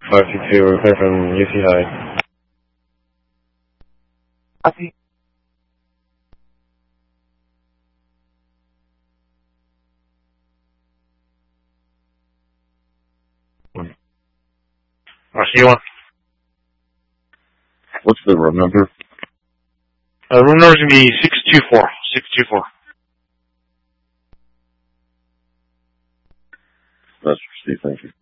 522, we're clear from UC High. Copy. RC1. What's the room number? Room number is going to be 624. 624. That's Steve, thank you.